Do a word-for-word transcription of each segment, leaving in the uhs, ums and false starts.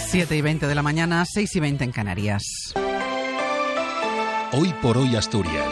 siete y veinte de la mañana, seis y veinte en Canarias. Hoy por hoy Asturias.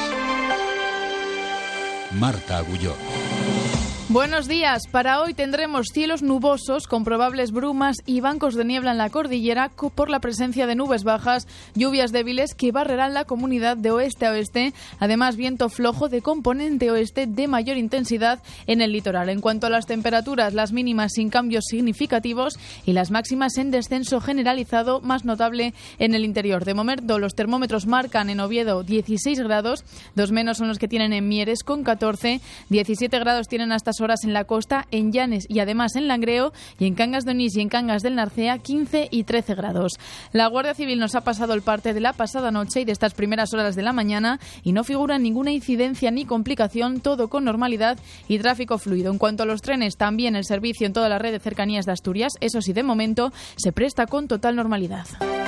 Marta Agulló. Buenos días. Para hoy tendremos cielos nubosos con probables brumas y bancos de niebla en la cordillera por la presencia de nubes bajas, lluvias débiles que barrerán la comunidad de oeste a oeste. Además, viento flojo de componente oeste de mayor intensidad en el litoral. En cuanto a las temperaturas, las mínimas sin cambios significativos y las máximas en descenso generalizado, más notable en el interior. De momento, los termómetros marcan en Oviedo dieciséis grados, dos menos son los que tienen en Mieres con catorce, diecisiete grados tienen hasta horas en la costa, en Llanes y además en Langreo, y en Cangas de Onís y en Cangas del Narcea quince y trece grados. La Guardia Civil nos ha pasado el parte de la pasada noche y de estas primeras horas de la mañana y no figura ninguna incidencia ni complicación, todo con normalidad y tráfico fluido. En cuanto a los trenes, también el servicio en toda la red de cercanías de Asturias, eso sí, de momento se presta con total normalidad.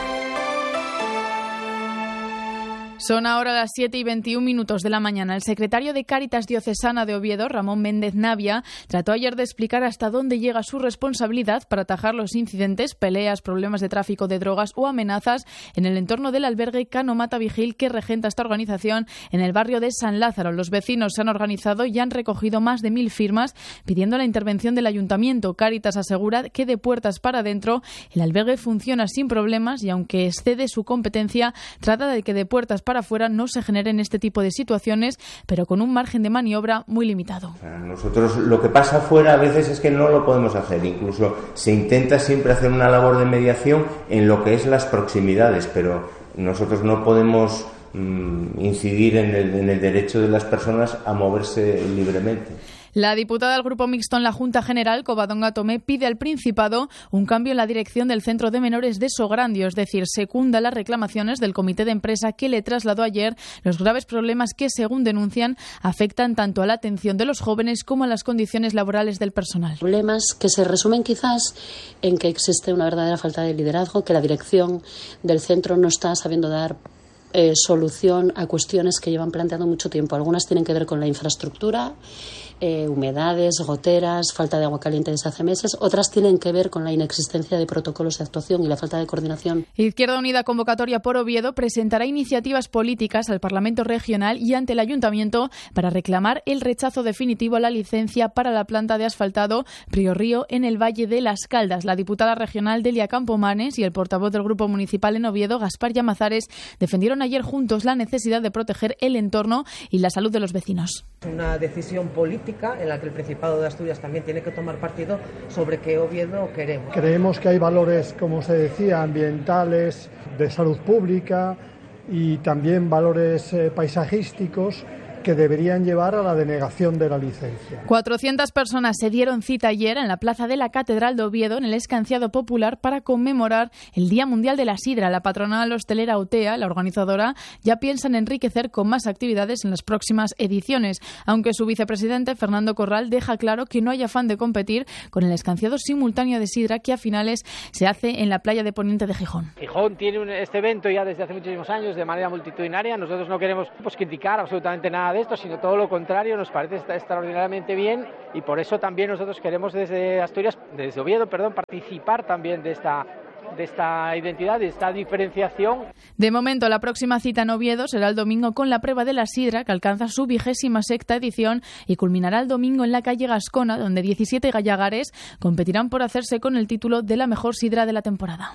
Son ahora las siete y veintiún minutos de la mañana. El secretario de Cáritas Diocesana de Oviedo, Ramón Méndez Navia, trató ayer de explicar hasta dónde llega su responsabilidad para atajar los incidentes, peleas, problemas de tráfico de drogas o amenazas en el entorno del albergue Cano Mata Vigil que regenta esta organización en el barrio de San Lázaro. Los vecinos se han organizado y han recogido más de mil firmas pidiendo la intervención del ayuntamiento. Cáritas asegura que de puertas para adentro el albergue funciona sin problemas y aunque excede su competencia, trata de que de puertas para afuera no se generen este tipo de situaciones, pero con un margen de maniobra muy limitado. Nosotros lo que pasa afuera a veces es que no lo podemos hacer, incluso se intenta siempre hacer una labor de mediación en lo que es las proximidades, pero nosotros no podemos mmm, incidir en el, en el derecho de las personas a moverse libremente. La diputada del Grupo Mixto en la Junta General, Covadonga Tomé, pide al Principado un cambio en la dirección del Centro de Menores de Sograndio, es decir, secunda las reclamaciones del comité de empresa que le trasladó ayer los graves problemas que, según denuncian, afectan tanto a la atención de los jóvenes como a las condiciones laborales del personal. Problemas que se resumen quizás en que existe una verdadera falta de liderazgo, que la dirección del centro no está sabiendo dar eh, solución a cuestiones que llevan planteando mucho tiempo. Algunas tienen que ver con la infraestructura, Eh, humedades, goteras, falta de agua caliente desde hace meses. Otras tienen que ver con la inexistencia de protocolos de actuación y la falta de coordinación. Izquierda Unida Convocatoria por Oviedo presentará iniciativas políticas al Parlamento Regional y ante el Ayuntamiento para reclamar el rechazo definitivo a la licencia para la planta de asfaltado Priorrío en el Valle de las Caldas. La diputada regional Delia Campomanes y el portavoz del Grupo Municipal en Oviedo, Gaspar Llamazares, defendieron ayer juntos la necesidad de proteger el entorno y la salud de los vecinos. Una decisión política en la que el Principado de Asturias también tiene que tomar partido sobre qué Oviedo queremos. Creemos que hay valores, como se decía, ambientales, de salud pública y también valores eh, paisajísticos que deberían llevar a la denegación de la licencia. cuatrocientas personas se dieron cita ayer en la plaza de la Catedral de Oviedo, en el Escanciado Popular, para conmemorar el Día Mundial de la Sidra. La patronal hostelera OTEA, la organizadora, ya piensa en enriquecer con más actividades en las próximas ediciones, aunque su vicepresidente, Fernando Corral, deja claro que no hay afán de competir con el escanciado simultáneo de sidra que a finales se hace en la playa de Poniente de Gijón. Gijón tiene un, este evento ya desde hace muchísimos años de manera multitudinaria. Nosotros no queremos pues, criticar absolutamente nada de esto, sino todo lo contrario, nos parece extraordinariamente bien y por eso también nosotros queremos desde Asturias, desde Oviedo, perdón, participar también de esta de esta identidad, de esta diferenciación. De momento, la próxima cita en Oviedo será el domingo con la prueba de la sidra, que alcanza su vigésima sexta edición y culminará el domingo en la calle Gascona, donde diecisiete gallagares competirán por hacerse con el título de la mejor sidra de la temporada.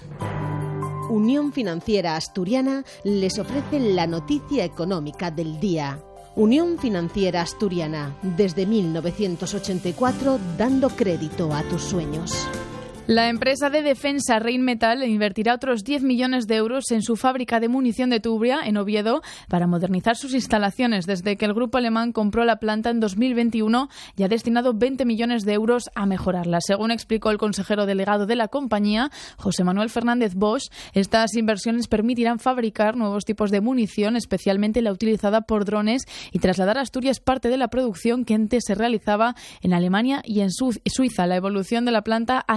Unión Financiera Asturiana les ofrece la noticia económica del día. Unión Financiera Asturiana, desde mil novecientos ochenta y cuatro, dando crédito a tus sueños. La empresa de defensa Rheinmetall invertirá otros diez millones de euros en su fábrica de munición de Tubria, en Oviedo, para modernizar sus instalaciones. Desde que el grupo alemán compró la planta en dos mil veintiuno y ha destinado veinte millones de euros a mejorarla. Según explicó el consejero delegado de la compañía, José Manuel Fernández Bosch, estas inversiones permitirán fabricar nuevos tipos de munición, especialmente la utilizada por drones, y trasladar a Asturias parte de la producción que antes se realizaba en Alemania y en Suiza. La evolución de la planta ha sido notable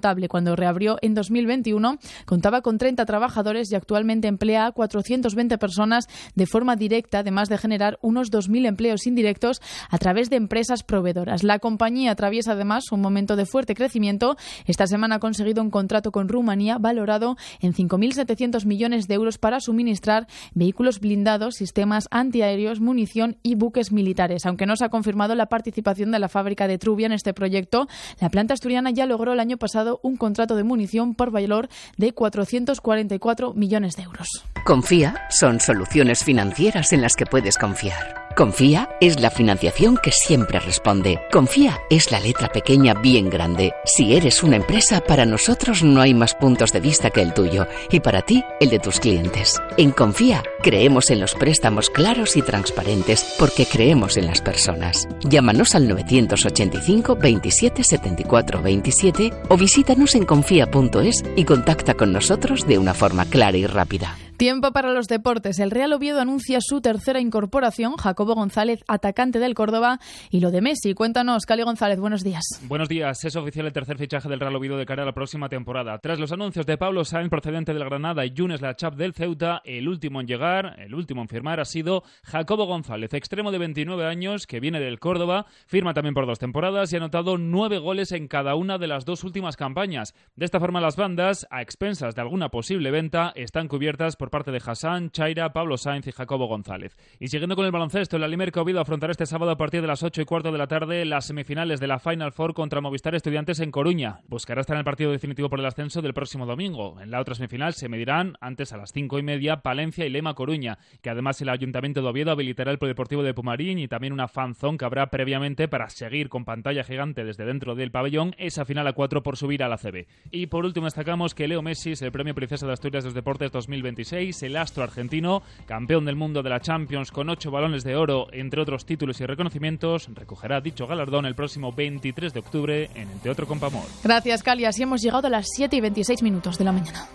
notable. Cuando reabrió en dos mil veintiuno, contaba con treinta trabajadores y actualmente emplea a cuatrocientas veinte personas de forma directa, además de generar unos dos mil empleos indirectos a través de empresas proveedoras. La compañía atraviesa además un momento de fuerte crecimiento. Esta semana ha conseguido un contrato con Rumanía valorado en cinco mil setecientos millones de euros para suministrar vehículos blindados, sistemas antiaéreos, munición y buques militares. Aunque no se ha confirmado la participación de la fábrica de Trubia en este proyecto, la planta asturiana ya logró el año pasado un contrato de munición por valor de cuatrocientos cuarenta y cuatro millones de euros. Confía son soluciones financieras en las que puedes confiar. Confía es la financiación que siempre responde. Confía es la letra pequeña bien grande. Si eres una empresa, para nosotros no hay más puntos de vista que el tuyo y para ti el de tus clientes. En Confía creemos en los préstamos claros y transparentes porque creemos en las personas. Llámanos al novecientos ochenta y cinco veintisiete setenta y cuatro veintisiete o visítanos en confía punto es y contacta con nosotros de una forma clara y rápida. Tiempo para los deportes. El Real Oviedo anuncia su tercera incorporación, Jacobo González, atacante del Córdoba, y lo de Messi. Cuéntanos, Cali González, buenos días. Buenos días. Es oficial el tercer fichaje del Real Oviedo de cara a la próxima temporada. Tras los anuncios de Pablo Sáenz, procedente del Granada, y Younes Lachap del Ceuta, el último en llegar, el último en firmar ha sido Jacobo González, extremo de veintinueve años, que viene del Córdoba, firma también por dos temporadas y ha anotado nueve goles en cada una de las dos últimas campañas. De esta forma, las bandas, a expensas de alguna posible venta, están cubiertas por por parte de Hassan, Chaira, Pablo Sáenz y Jacobo González. Y siguiendo con el baloncesto, el Alimerca Oviedo afrontará este sábado a partir de las ocho y cuarto de la tarde las semifinales de la Final Four contra Movistar Estudiantes en Coruña. Buscará estar en el partido definitivo por el ascenso del próximo domingo. En la otra semifinal se medirán antes a las cinco y media Palencia y Lema Coruña, que además el Ayuntamiento de Oviedo habilitará el Polideportivo de Pumarín y también una fanzone que habrá previamente para seguir con pantalla gigante desde dentro del pabellón esa final a cuatro por subir a la C B. Y por último destacamos que Leo Messi es el Premio Princesa de Asturias de los Deportes dos mil veintiséis, el astro argentino, campeón del mundo de la Champions con ocho balones de oro, entre otros títulos y reconocimientos, recogerá dicho galardón el próximo veintitrés de octubre en el Teatro Compamor. Gracias, Cali. Así hemos llegado a las siete y veintiséis minutos de la mañana.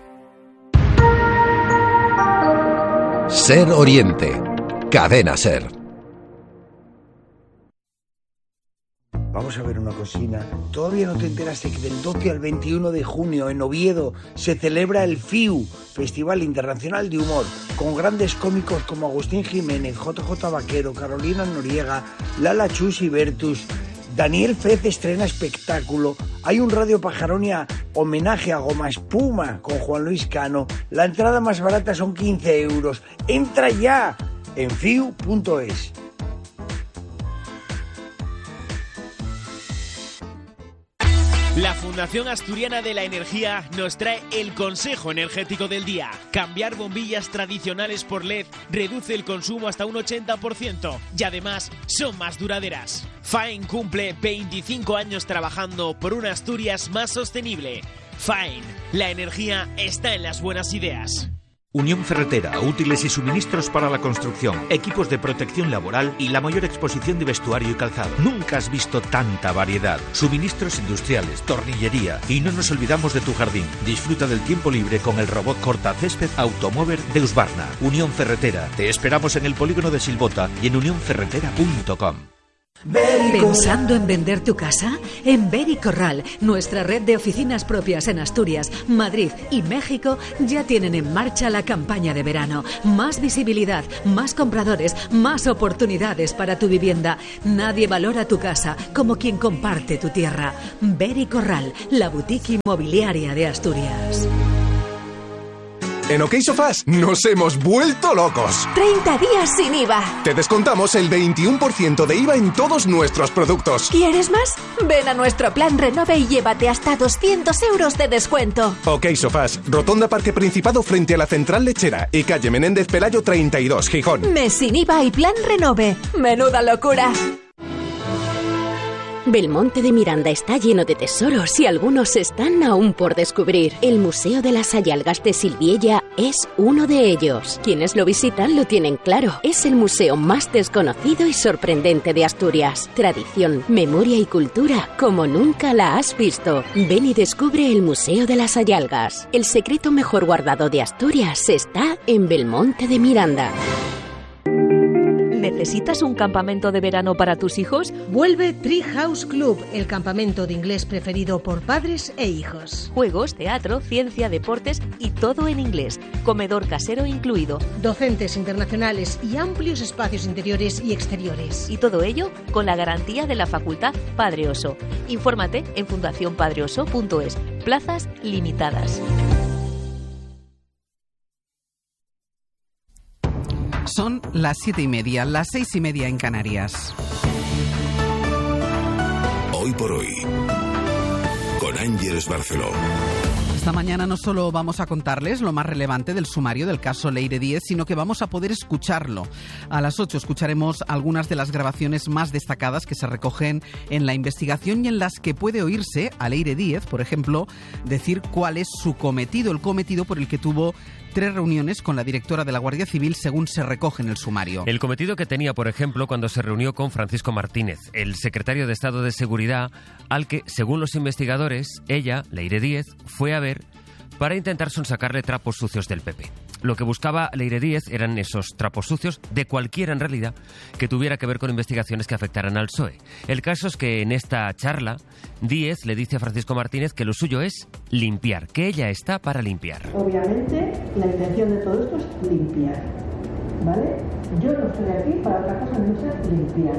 Ser Oriente. Cadena Ser. Vamos a ver una cocina. ¿Todavía no te enteraste que del doce al veintiuno de junio en Oviedo se celebra el F I U, Festival Internacional de Humor, con grandes cómicos como Agustín Jiménez, J J Vaquero, Carolina Noriega, Lala Chus y Bertus? Daniel Fez estrena espectáculo. Hay un Radio Pajaronia homenaje a Goma Espuma con Juan Luis Cano. La entrada más barata son quince euros. ¡Entra ya! En fiu punto es. La Fundación Asturiana de la Energía nos trae el consejo energético del día. Cambiar bombillas tradicionales por L E D reduce el consumo hasta un ochenta por ciento y además son más duraderas. Faen cumple veinticinco años trabajando por una Asturias más sostenible. Faen, la energía está en las buenas ideas. Unión Ferretera, útiles y suministros para la construcción, equipos de protección laboral y la mayor exposición de vestuario y calzado. Nunca has visto tanta variedad. Suministros industriales, tornillería y no nos olvidamos de tu jardín. Disfruta del tiempo libre con el robot cortacésped Automover de Husqvarna. Unión Ferretera. Te esperamos en el polígono de Silbota y en unión ferretera punto com. ¿Pensando en vender tu casa? En Beri Corral, nuestra red de oficinas propias en Asturias, Madrid y México, ya tienen en marcha la campaña de verano. Más visibilidad, más compradores, más oportunidades para tu vivienda. Nadie valora tu casa como quien comparte tu tierra. Beri Corral, la boutique inmobiliaria de Asturias. En OK Sofás nos hemos vuelto locos. treinta días sin I V A. Te descontamos el veintiuno por ciento de I V A en todos nuestros productos. ¿Quieres más? Ven a nuestro plan Renove y llévate hasta doscientos euros de descuento. OK Sofás, Rotonda Parque Principado frente a la Central Lechera y calle Menéndez Pelayo treinta y dos, Gijón. Mes sin I V A y plan Renove. ¡Menuda locura! Belmonte de Miranda está lleno de tesoros y algunos están aún por descubrir. El Museo de las Sayalgas de Silviella es uno de ellos. Quienes lo visitan lo tienen claro. Es el museo más desconocido y sorprendente de Asturias. Tradición, memoria y cultura como nunca la has visto. Ven y descubre el Museo de las Sayalgas. El secreto mejor guardado de Asturias está en Belmonte de Miranda. ¿Necesitas un campamento de verano para tus hijos? Vuelve Tree House Club, el campamento de inglés preferido por padres e hijos. Juegos, teatro, ciencia, deportes y todo en inglés. Comedor casero incluido. Docentes internacionales y amplios espacios interiores y exteriores. Y todo ello con la garantía de la Facultad Padre Oso. Infórmate en fundación padre oso punto es. Plazas limitadas. Son las siete y media, las seis y media en Canarias. Hoy por hoy, con Ángeles Barceló. Esta mañana no solo vamos a contarles lo más relevante del sumario del caso Leire Díez, sino que vamos a poder escucharlo. A las ocho escucharemos algunas de las grabaciones más destacadas que se recogen en la investigación y en las que puede oírse a Leire Díez, por ejemplo, decir cuál es su cometido, el cometido por el que tuvo tres reuniones con la directora de la Guardia Civil, según se recoge en el sumario. El cometido que tenía, por ejemplo, cuando se reunió con Francisco Martínez, el secretario de Estado de Seguridad, al que, según los investigadores, ella, Leire Díez, fue a ver para intentar sonsacarle trapos sucios del P P. Lo que buscaba Leire Díez eran esos trapos sucios, de cualquiera en realidad, que tuviera que ver con investigaciones que afectaran al P S O E. El caso es que en esta charla, Díez le dice a Francisco Martínez que lo suyo es limpiar, que ella está para limpiar. Obviamente, la intención de todo esto es limpiar, ¿vale? Yo no estoy aquí para otra cosa, no sea limpiar.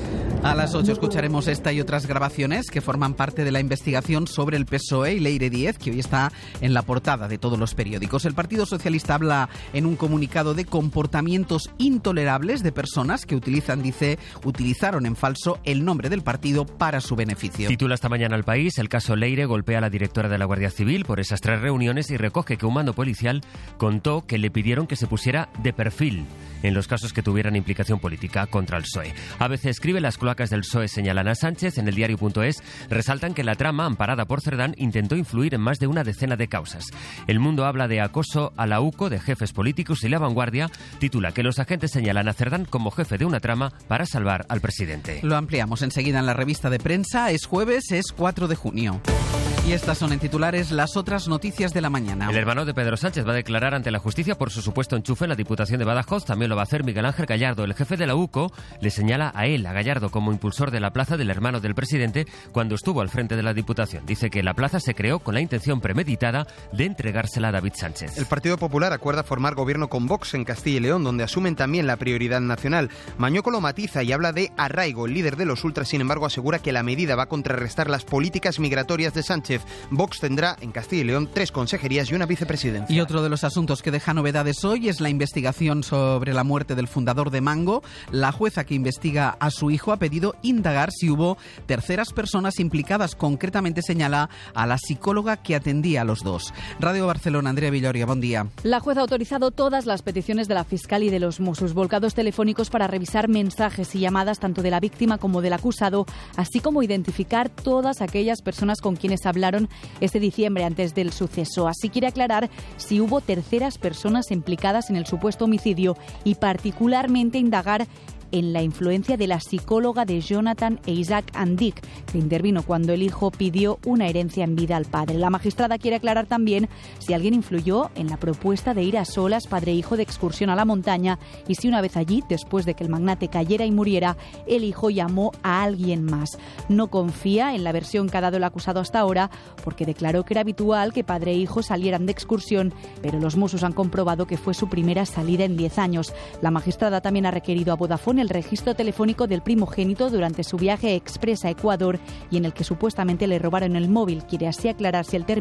A las ocho escucharemos esta y otras grabaciones que forman parte de la investigación sobre el P S O E y Leire Díez, que hoy está en la portada de todos los periódicos. El Partido Socialista habla en un comunicado de comportamientos intolerables de personas que utilizan, dice, utilizaron en falso el nombre del partido para su beneficio. Titula esta mañana El País: el caso Leire golpea a la directora de la Guardia Civil por esas tres reuniones y recoge que un mando policial contó que le pidieron que se pusiera de perfil en los casos que tuvieran implicación política contra el P S O E. A veces escribe: las cloacas del P S O E señalan a Sánchez. En el diario punto es resaltan que la trama, amparada por Cerdán, intentó influir en más de una decena de causas. El Mundo habla de acoso a la U C O de jefes políticos y La Vanguardia titula que los agentes señalan a Cerdán como jefe de una trama para salvar al presidente. Lo ampliamos enseguida en la revista de prensa. Es jueves, es cuatro de junio. Y estas son en titulares las otras noticias de la mañana. El hermano de Pedro Sánchez va a declarar ante la justicia por su supuesto enchufe en la Diputación de Badajoz. También lo va a hacer Miguel Ángel Gallardo. El jefe de la U C O le señala a él, a Gallardo, como impulsor de la plaza del hermano del presidente cuando estuvo al frente de la Diputación. Dice que la plaza se creó con la intención premeditada de entregársela a David Sánchez. El Partido Popular acuerda formar gobierno con Vox en Castilla y León, donde asumen también la prioridad nacional. Mañueco lo matiza y habla de arraigo. El líder de los ultras, sin embargo, asegura que la medida va a contrarrestar las políticas migratorias de Sánchez. Vox tendrá en Castilla y León tres consejerías y una vicepresidencia. Y otro de los asuntos que deja novedades hoy es la investigación sobre la muerte del fundador de Mango. La jueza que investiga a su hijo ha pedido indagar si hubo terceras personas implicadas. Concretamente señala a la psicóloga que atendía a los dos. Radio Barcelona, Andrea Villoria, buen día. La jueza ha autorizado todas las peticiones de la fiscal y de los Mossos, volcados telefónicos para revisar mensajes y llamadas tanto de la víctima como del acusado, así como identificar todas aquellas personas con quienes hablaron este diciembre antes del suceso. Así quiere aclarar si hubo terceras personas implicadas en el supuesto homicidio y particularmente indagar en la influencia de la psicóloga de Jonathan e Isaac Andic, que intervino cuando el hijo pidió una herencia en vida al padre. La magistrada quiere aclarar también si alguien influyó en la propuesta de ir a solas padre e hijo de excursión a la montaña y si una vez allí, después de que el magnate cayera y muriera, el hijo llamó a alguien más. No confía en la versión que ha dado el acusado hasta ahora porque declaró que era habitual que padre e hijo salieran de excursión, pero los Mossos han comprobado que fue su primera salida en diez años. La magistrada también ha requerido a Vodafone el registro telefónico del primogénito durante su viaje express a Ecuador y en el que supuestamente le robaron el móvil. Quiere así aclarar si el término